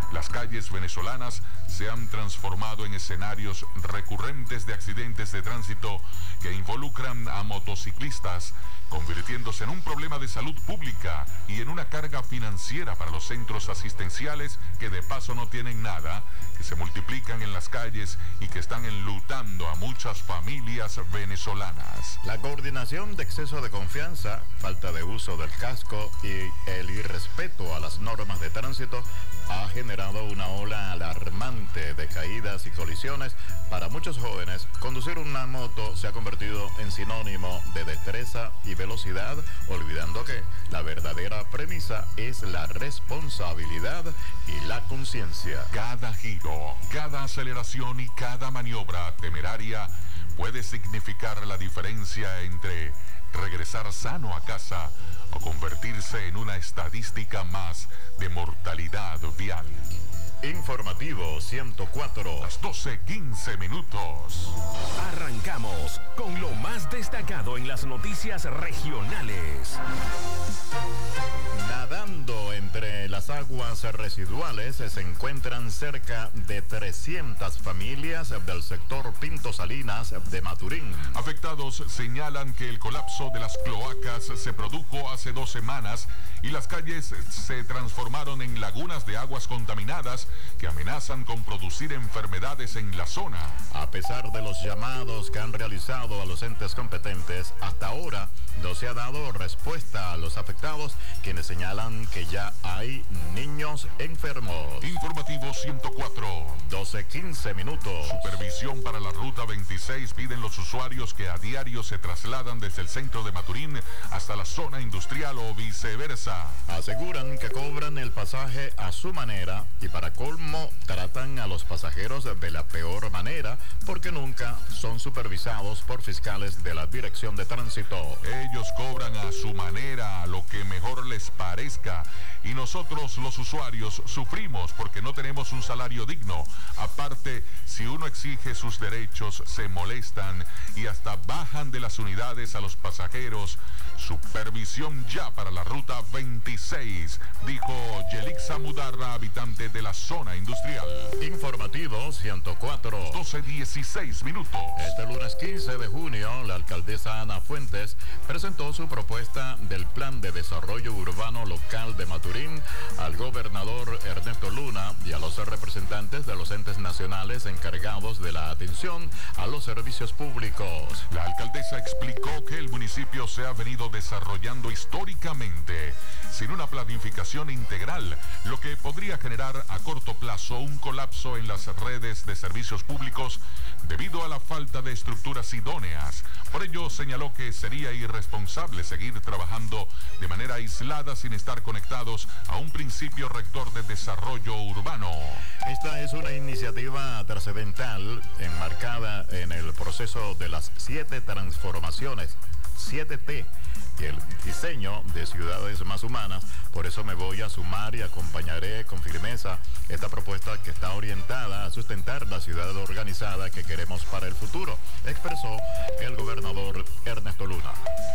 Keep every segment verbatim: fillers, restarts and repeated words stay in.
Las calles venezolanas se han transformado en escenarios recurrentes de accidentes de tránsito que involucran a motociclistas, convirtiéndose en un problema de salud pública y en una carga financiera para los centros asistenciales que de paso no tienen nada, que se multiplican en las calles y que están enlutando a muchas familias venezolanas. La coordinación de exceso de confianza, falta de uso del casco y el irrespeto a las normas de tránsito ha generado una ola alarmante de caídas y colisiones. Para muchos jóvenes, conducir una moto se ha convertido en sinónimo de destreza y velocidad, olvidando que la verdadera premisa es la responsabilidad y la conciencia. Cada giro, cada aceleración y cada maniobra temeraria puede significar la diferencia entre regresar sano a casa o convertirse en una estadística más de mortalidad vial. Informativo ciento cuatro. Las doce quince minutos. Arrancamos con lo más destacado en las noticias regionales. Nadando entre las aguas residuales se encuentran cerca de trescientas familias del sector Pinto Salinas de Maturín. Afectados señalan que el colapso de las cloacas se produjo hace dos semanas y las calles se transformaron en lagunas de aguas contaminadas que amenazan con producir enfermedades en la zona. A pesar de los llamados que han realizado a los entes competentes, hasta ahora no se ha dado respuesta a los afectados, quienes señalan que ya hay niños enfermos. Informativo ciento cuatro. doce quince minutos. Supervisión para la ruta veintiséis piden los usuarios que a diario se trasladan desde el centro de Maturín hasta la zona industrial o viceversa. Aseguran que cobran el pasaje a su manera y para colmo tratan a los pasajeros de la peor manera porque nunca son supervisados por fiscales de la Dirección de Tránsito. Ellos cobran a su manera, a lo que mejor les parezca, y nosotros los usuarios sufrimos porque no tenemos un salario digno. Aparte, si uno exige sus derechos, se molestan y hasta bajan de las unidades a los pasajeros. Supervisión ya para la ruta veintiséis, dijo Yelixa Mudarra, habitante de la zona industrial. Informativo ciento cuatro. doce dieciséis minutos. Este lunes quince de junio, la alcaldesa Ana Fuentes presentó su propuesta del Plan de Desarrollo Urbano Local de Maturín al gobernador Ernesto Luna y a los representantes de los entes nacionales encargados de la atención a los servicios públicos. La alcaldesa explicó que el municipio se ha venido desarrollando históricamente sin una planificación integral, lo que podría generar a corto plazo un colapso en las redes de servicios públicos debido a la falta de estructuras idóneas. Por ello señaló que sería irresponsable seguir trabajando de manera aislada sin estar conectados a un principio rector de desarrollo urbano. Esta es una iniciativa trascendental enmarcada en el proceso de las siete transformaciones, siete T, y el diseño de ciudades más humanas. Por eso me voy a sumar y acompañaré con firmeza esta propuesta que está orientada a sustentar la ciudad organizada que queremos para el futuro, expresó el gobernador Ernesto Luna.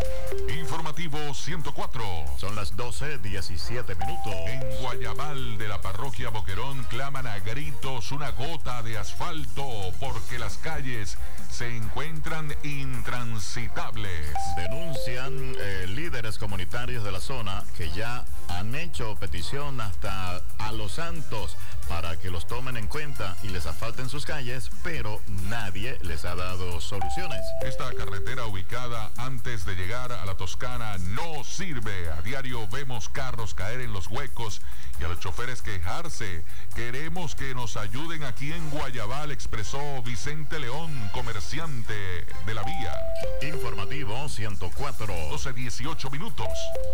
Informativo ciento cuatro. Son las doce diecisiete minutos. En Guayabal de la parroquia Boquerón claman a gritos una gota de asfalto porque las calles se encuentran intransitables. Denuncian eh, líderes comunitarios de la zona que ya han hecho petición hasta a Los Santos para que los tomen en cuenta y les asfalten sus calles, pero nadie les ha dado soluciones. Esta carretera ubicada antes de llegar a la Toscana no sirve. A diario vemos carros caer en los huecos y a los choferes quejarse. Queremos que nos ayuden aquí en Guayabal, expresó Vicente León, comerciante de la vía. Informativo ciento cuatro. doce dieciocho minutos.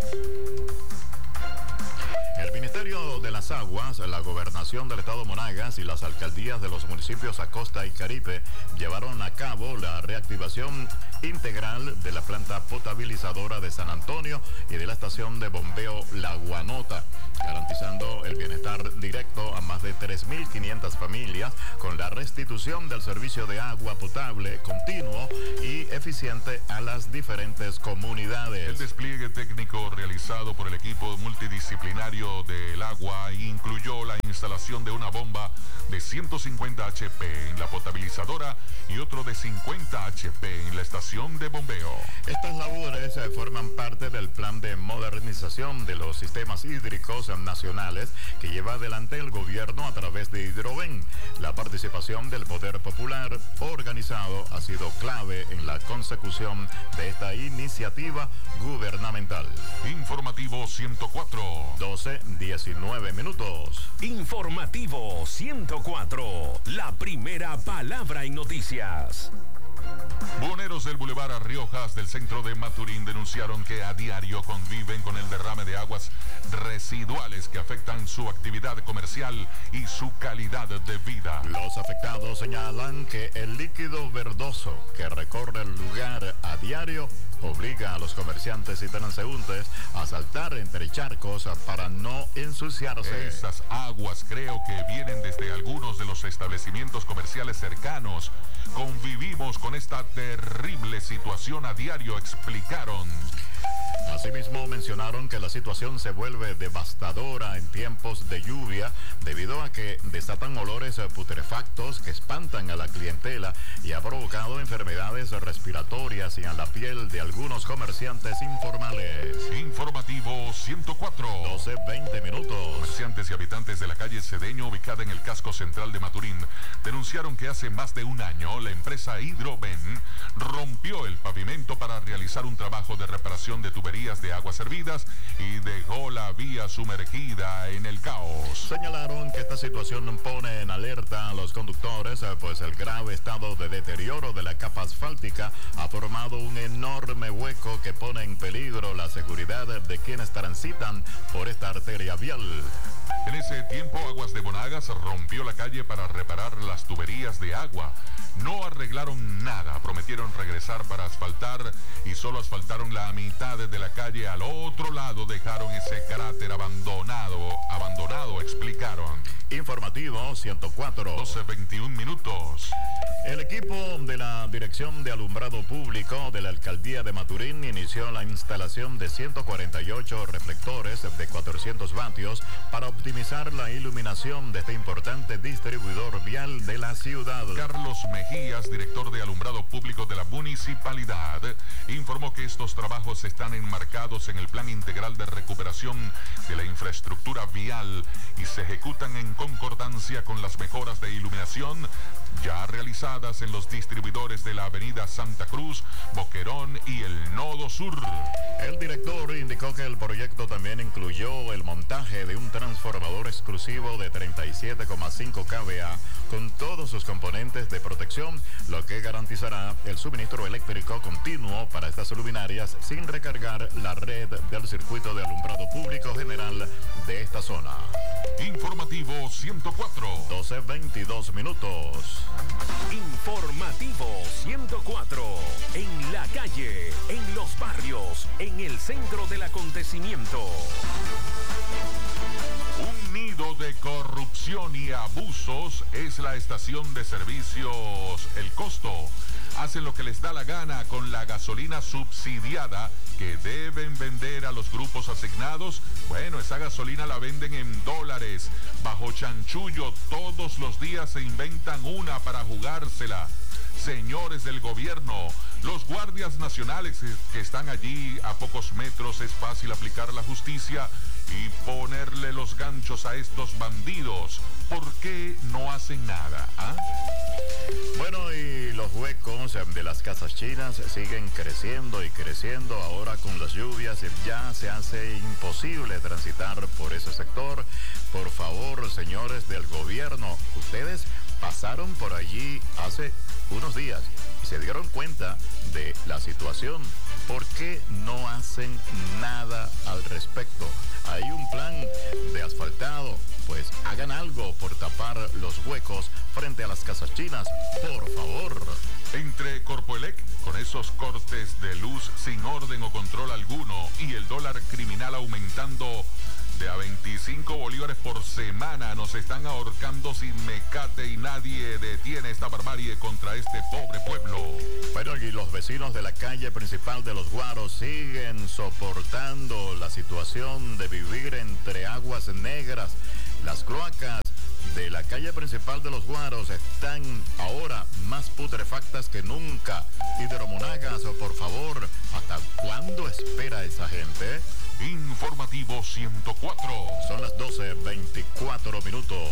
El Ministerio de las Aguas, la Gobernación del Estado Monagas y las alcaldías de los municipios Acosta y Caripe llevaron a cabo la reactivación integral de la planta potabilizadora de San Antonio y de la estación de bombeo La Guanota, garantizando el bienestar directo a más de tres mil quinientas familias con la restitución del servicio de agua potable continuo y eficiente a las diferentes comunidades. El despliegue técnico realizado por el equipo multidisciplinario del agua incluyó la instalación instalación de una bomba de ciento cincuenta H P en la potabilizadora y otro de cincuenta H P en la estación de bombeo. Estas labores eh, forman parte del plan de modernización de los sistemas hídricos nacionales que lleva adelante el gobierno a través de Hidroven. La participación del Poder Popular organizado ha sido clave en la consecución de esta iniciativa gubernamental. Informativo ciento cuatro. doce, diecinueve minutos. Informativo ciento cuatro, la primera palabra en noticias. Buhoneros del Boulevard Riojas del centro de Maturín denunciaron que a diario conviven con el derrame de aguas residuales que afectan su actividad comercial y su calidad de vida. Los afectados señalan que el líquido verdoso que recorre el lugar a diario obliga a los comerciantes y transeúntes a saltar entre charcos para no ensuciarse. Esas aguas creo que vienen desde algunos de los establecimientos comerciales cercanos. Convivimos con esta terrible situación a diario, explicaron. Asimismo, mencionaron que la situación se vuelve devastadora en tiempos de lluvia debido a que desatan olores putrefactos que espantan a la clientela y ha provocado enfermedades respiratorias y en la piel de algunos comerciantes informales. Informativo ciento cuatro. doce, veinte minutos. Comerciantes y habitantes de la calle Cedeño, ubicada en el casco central de Maturín, denunciaron que hace más de un año la empresa Hidroven rompió el pavimento para realizar un trabajo de reparación de tuberías de aguas servidas y dejó la vía sumergida en el caos. Señalaron que esta situación pone en alerta a los conductores, pues el grave estado de deterioro de la capa asfáltica ha formado un enorme hueco que pone en peligro la seguridad de quienes transitan por esta arteria vial. En ese tiempo, Aguas de Monagas rompió la calle para reparar las tuberías de agua. No arreglaron nada, prometieron regresar para asfaltar y solo asfaltaron la mitad de la calle. Al otro lado dejaron ese cráter abandonado, abandonado, explicaron. Informativo ciento cuatro. doce, veintiún minutos. El equipo de la Dirección de Alumbrado Público de la Alcaldía de Maturín inició la instalación de ciento cuarenta y ocho reflectores de cuatrocientos vatios para optimizar la iluminación de este importante distribuidor vial de la ciudad. Carlos Mejías, director de Alumbrado Público de la municipalidad, informó que estos trabajos están enmarcados en el Plan Integral de Recuperación de la Infraestructura Vial y se ejecutan en concordancia con las mejoras de iluminación ya realizadas en los distribuidores de la Avenida Santa Cruz, Boquerón y el Nodo Sur. El director indicó que el proyecto también incluyó el montaje de un transformador exclusivo de treinta y siete coma cinco kVA con todos sus componentes de protección, lo que garantizará el suministro eléctrico continuo para estas luminarias sin recargar la red del circuito de alumbrado público general de esta zona. Informativo ciento cuatro. doce, veintidós minutos. Informativo ciento cuatro. En la calle, en los barrios, en el centro del acontecimiento. Un nido de corrupción y abusos es la estación de servicios El Costo. Hacen lo que les da la gana con la gasolina subsidiada que deben vender a los grupos asignados. Bueno, esa gasolina la venden en dólares. Bajo chanchullo, todos los días se inventan una para jugársela. Señores del gobierno, los guardias nacionales que están allí a pocos metros, es fácil aplicar la justicia y ponerle los ganchos a estos bandidos. ¿Por qué no hacen nada? ¿Ah? Bueno, y los huecos de las casas chinas siguen creciendo y creciendo. Ahora con las lluvias ya se hace imposible transitar por ese sector. Por favor, señores del gobierno, ustedes pasaron por allí hace unos días y se dieron cuenta de la situación. ¿Por qué no hacen nada al respecto? Hay un plan de asfaltado, pues hagan algo por tapar los huecos frente a las casas chinas, por favor. Entre Corpoelec, con esos cortes de luz sin orden o control alguno, y el dólar criminal aumentando de a veinticinco bolívares por semana, nos están ahorcando sin mecate y nadie detiene esta barbarie contra este pobre pueblo. Bueno, y los vecinos de la calle principal de Los Guaros siguen soportando la situación de vivir entre aguas negras. Las cloacas de la calle principal de Los Guaros están ahora más putrefactas que nunca. Hidromonagas, por favor, ¿hasta cuándo espera esa gente? Informativo ciento cuatro. Son las doce veinticuatro minutos.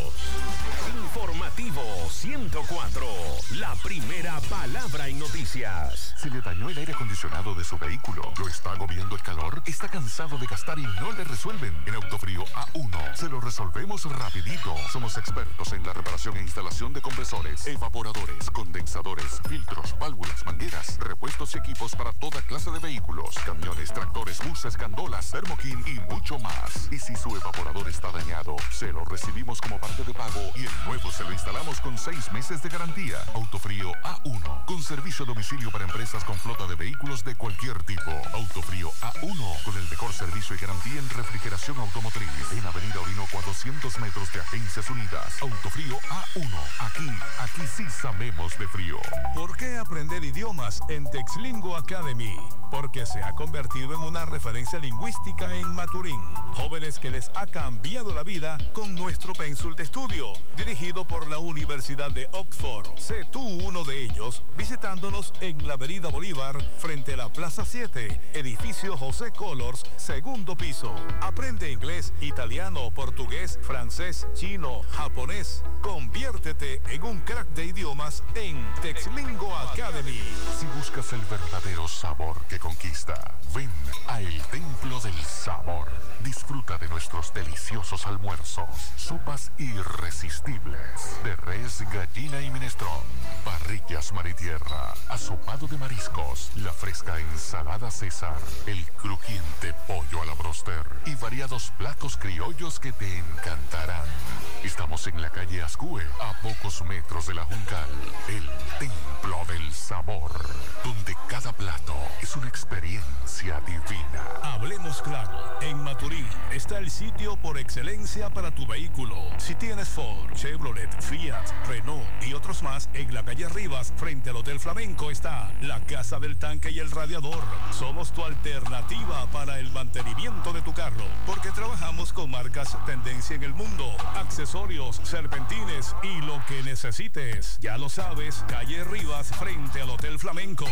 Informativo ciento cuatro. La primera palabra en noticias. Se le dañó el aire acondicionado de su vehículo. ¿Lo está agobiando el calor? ¿Está cansado de gastar y no le resuelven? En Autofrío A uno se lo resolvemos rapidito. Somos expertos en la reparación e instalación de compresores, evaporadores, condensadores, filtros, válvulas, mangueras, repuestos y equipos para toda clase de vehículos, camiones, tractores, buses, gandolas, Thermokin y mucho más. Y si su evaporador está dañado, se lo recibimos como parte de pago y el nuevo se lo instalamos con seis meses de garantía. Autofrío A uno, con servicio a domicilio para empresas con flota de vehículos de cualquier tipo. Autofrío A uno, con el mejor servicio y garantía en refrigeración automotriz. En Avenida Orinoco a doscientos metros de Agencias Unidas. Autofrío A uno, aquí, aquí sí sabemos de frío. ¿Por qué aprender idiomas en Texlingo Academy? Porque se ha convertido en una referencia lingüística en Maturín. Jóvenes que les ha cambiado la vida con nuestro pénsul de estudio, dirigido por la Universidad de Oxford. Sé tú uno de ellos visitándonos en la Avenida Bolívar frente a la Plaza siete, edificio José Colors, segundo piso. Aprende inglés, italiano, portugués, francés, chino, japonés. Conviértete en un crack de idiomas en Texlingo Academy. Si buscas el verdadero sabor que conquista, ven a El Templo del Sabor. Disfruta de nuestros deliciosos almuerzos, sopas irresistibles de res, gallina y minestrón, parrillas mar y tierra, asopado de mariscos, la fresca ensalada César, el crujiente pollo a la broster y variados platos criollos que te encantarán. Estamos en la calle Ascue, a pocos metros de la Juncal. El Templo del Sabor, donde cada plato es una experiencia divina. Hablemos claro, en Maturín está el sitio por excelencia para tu vehículo. Si tienes Ford, Chevrolet, Fiat, Renault y otros más, en la calle Rivas, frente al Hotel Flamenco, está la Casa del Tanque y el Radiador. Somos tu alternativa para el mantenimiento de tu carro, porque trabajamos con marcas tendencia en el mundo, accesorios, serpentines y lo que necesites. Ya lo sabes, calle Rivas, frente al Hotel Flamenco.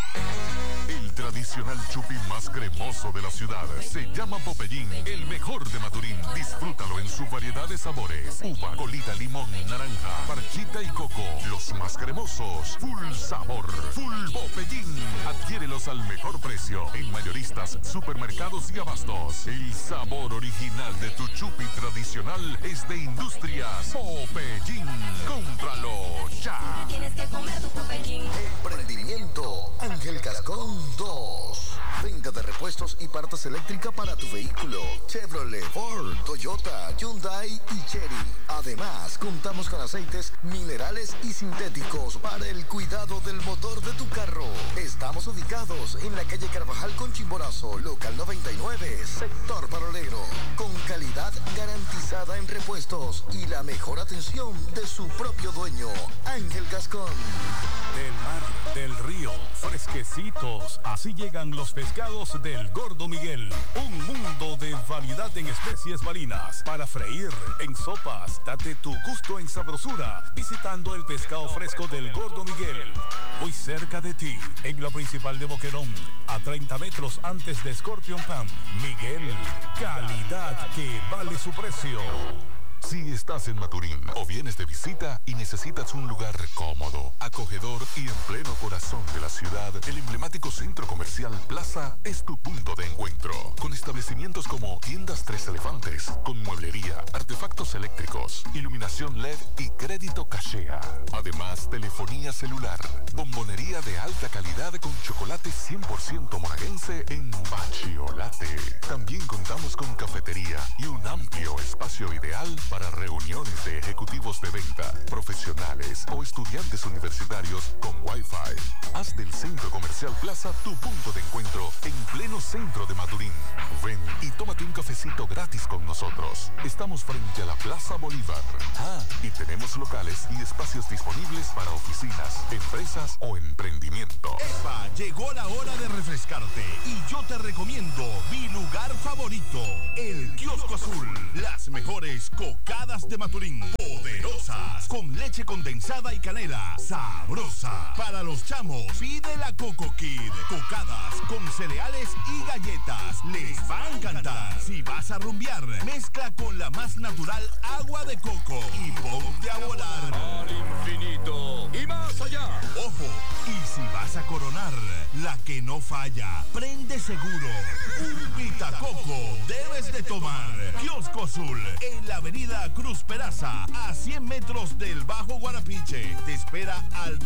El tradicional chupi más cremoso de la ciudad se llama Popeyín, el mejor de Maturín. Disfrútalo en su variedad de sabores: uva, colita, limón, naranja, parchita y coco. Los más cremosos, full sabor, full Popeyín. Adquiérelos al mejor precio en mayoristas, supermercados y abastos. El sabor original de tu chupi tradicional es de Industrias Popeyín. Cómpralo ya. Tienes que comer tu Popeyín. Emprendimiento Ángel Gascón dos. Venta de repuestos y partes eléctricas para tu vehículo. Chevrolet, Ford, Toyota, Hyundai y Chery. Además, contamos con aceites minerales y sintéticos para el cuidado del motor de tu carro. Estamos ubicados en la calle Carvajal con Chimborazo, local noventa y nueve, sector Parolero. Con calidad garantizada en repuestos y la mejor atención de su propio dueño, Ángel Gascón. Del mar, del río, fresquecitos. Así llegan los pescados del Gordo Miguel. Un mundo de variedad en especies marinas para freír en sopas. Date tu gusto en sabrosura visitando el pescado fresco del Gordo Miguel. Muy cerca de ti, en la principal de Boquerón, a treinta metros antes de Scorpion Pan. Miguel, calidad que vale su precio. Si estás en Maturín o vienes de visita y necesitas un lugar cómodo, acogedor y en pleno corazón de la ciudad, el emblemático Centro Comercial Plaza es tu punto de encuentro. Con establecimientos como Tiendas Tres Elefantes, con mueblería, artefactos eléctricos, iluminación L E D y crédito Cachea. Además, telefonía celular, bombonería de alta calidad con chocolate cien por ciento monaguense en Bachiolate. También contamos con cafetería y un amplio espacio ideal para reuniones de ejecutivos de venta, profesionales o estudiantes universitarios con Wi-Fi. Haz del Centro Comercial Plaza tu punto de encuentro en pleno centro de Maturín. Ven y tómate un cafecito gratis con nosotros. Estamos frente a la Plaza Bolívar. Ah, y tenemos locales y espacios disponibles para oficinas, empresas o emprendimiento. ¡Epa! Llegó la hora de refrescarte y yo te recomiendo mi lugar favorito, el Kiosco Azul. Las mejores coca Cocadas de Maturín. Poderosas. Con leche condensada y canela. Sabrosa. Para los chamos, pide la Coco Kid. Cocadas con cereales y galletas. Les va a encantar. Si vas a rumbear, mezcla con la más natural agua de coco y ponte a volar. Al infinito y más allá. Ojo, y si vas a coronar, la que no falla, prende seguro. Un Vitacoco debes de tomar. Kiosco Azul, en la avenida Cruz Peraza, a cien metros del Bajo Guarapiche. Te espera al